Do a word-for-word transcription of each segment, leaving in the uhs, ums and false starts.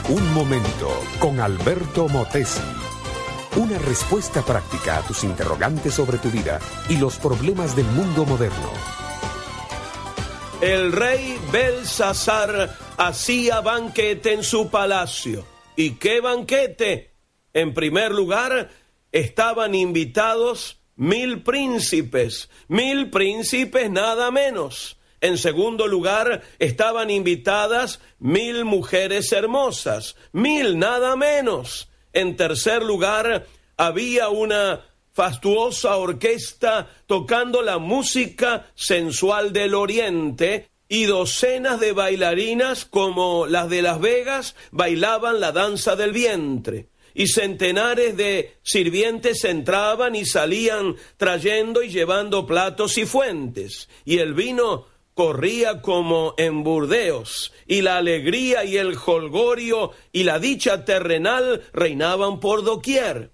Un momento con Alberto Motesi. Una respuesta práctica a tus interrogantes sobre tu vida y los problemas del mundo moderno. El rey Belsasar hacía banquete en su palacio. ¿Y qué banquete? En primer lugar, estaban invitados mil príncipes, mil príncipes nada menos. En segundo lugar, estaban invitadas mil mujeres hermosas, mil nada menos. En tercer lugar, había una fastuosa orquesta tocando la música sensual del oriente y docenas de bailarinas como las de Las Vegas bailaban la danza del vientre. Y centenares de sirvientes entraban y salían trayendo y llevando platos y fuentes. Y el vino corría como en Burdeos, y la alegría y el jolgorio y la dicha terrenal reinaban por doquier.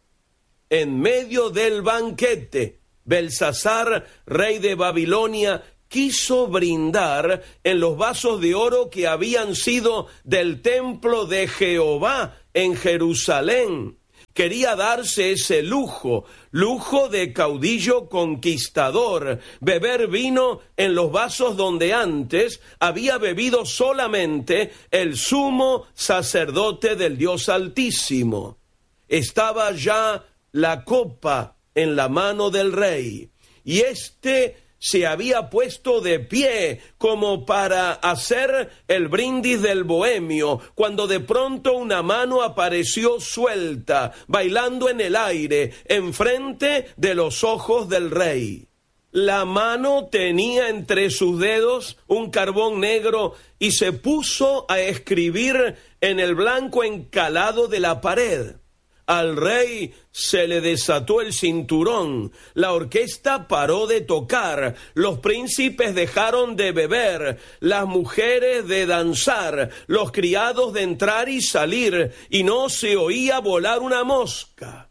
En medio del banquete, Belsasar, rey de Babilonia, quiso brindar en los vasos de oro que habían sido del templo de Jehová en Jerusalén. Quería darse ese lujo, lujo de caudillo conquistador, beber vino en los vasos donde antes había bebido solamente el sumo sacerdote del Dios Altísimo. Estaba ya la copa en la mano del rey, y éste se había puesto de pie como para hacer el brindis del bohemio, cuando de pronto una mano apareció suelta, bailando en el aire, enfrente de los ojos del rey. La mano tenía entre sus dedos un carbón negro y se puso a escribir en el blanco encalado de la pared. Al rey se le desató el cinturón, la orquesta paró de tocar, los príncipes dejaron de beber, las mujeres de danzar, los criados de entrar y salir, y no se oía volar una mosca.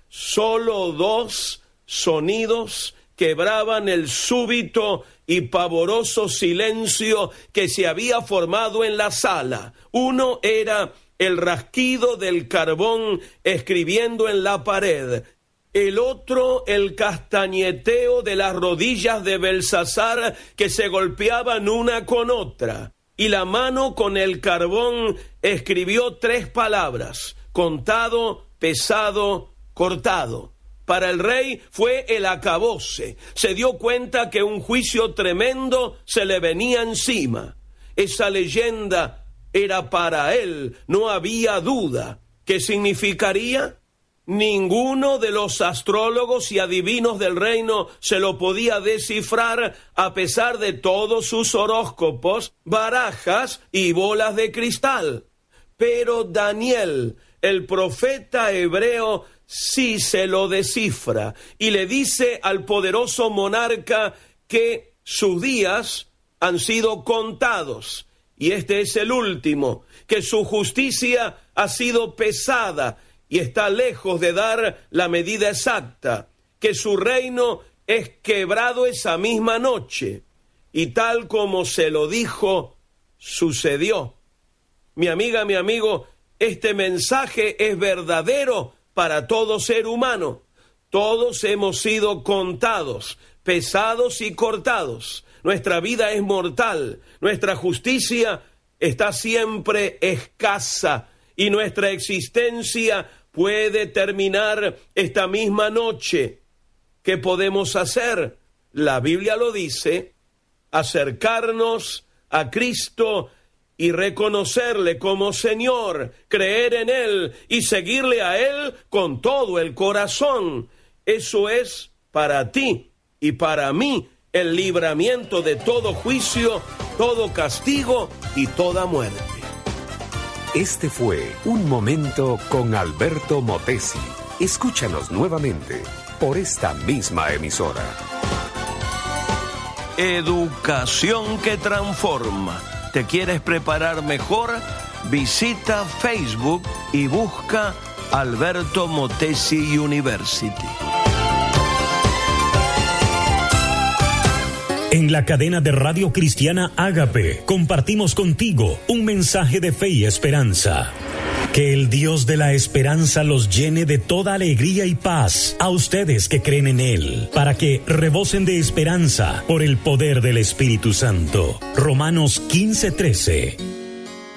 Solo dos sonidos quebraban el súbito y pavoroso silencio que se había formado en la sala. Uno era el rasquido del carbón escribiendo en la pared. El otro, el castañeteo de las rodillas de Belsasar que se golpeaban una con otra. Y la mano con el carbón escribió tres palabras: contado, pesado, cortado. Para el rey fue el acabose. Se dio cuenta que un juicio tremendo se le venía encima. Esa leyenda era para él, no había duda. ¿Qué significaría? Ninguno de los astrólogos y adivinos del reino se lo podía descifrar a pesar de todos sus horóscopos, barajas y bolas de cristal. Pero Daniel, el profeta hebreo, sí se lo descifra y le dice al poderoso monarca que sus días han sido contados. Y este es el último, que su justicia ha sido pesada y está lejos de dar la medida exacta, que su reino es quebrado esa misma noche. Y tal como se lo dijo, sucedió. Mi amiga, mi amigo, este mensaje es verdadero para todo ser humano. Todos hemos sido contados, pesados y cortados. Nuestra vida es mortal, nuestra justicia está siempre escasa y nuestra existencia puede terminar esta misma noche. ¿Qué podemos hacer? La Biblia lo dice: acercarnos a Cristo y reconocerle como Señor, creer en Él y seguirle a Él con todo el corazón. Eso es para ti y para mí el libramiento de todo juicio, todo castigo y toda muerte. Este fue Un Momento con Alberto Motesi. Escúchanos nuevamente por esta misma emisora. Educación que transforma. ¿Te quieres preparar mejor? Visita Facebook y busca Alberto Motesi University. En la cadena de Radio Cristiana Ágape compartimos contigo un mensaje de fe y esperanza. Que el Dios de la esperanza los llene de toda alegría y paz a ustedes que creen en Él, para que rebosen de esperanza por el poder del Espíritu Santo. Romanos quince trece.